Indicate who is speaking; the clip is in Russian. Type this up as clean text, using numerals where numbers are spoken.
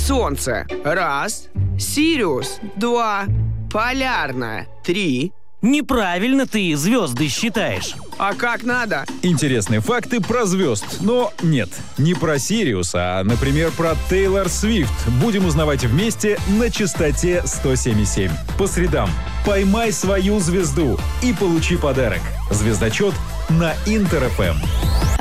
Speaker 1: Солнце. 1. Сириус. 2. Полярная. 3.
Speaker 2: Неправильно ты звезды считаешь.
Speaker 1: А как надо?
Speaker 3: Интересные факты про звезд. Но нет, не про Сириуса, а, например, про Тейлор Свифт. Будем узнавать вместе на частоте 107,7. По средам поймай свою звезду и получи подарок. Звездочет на Интер ФМ.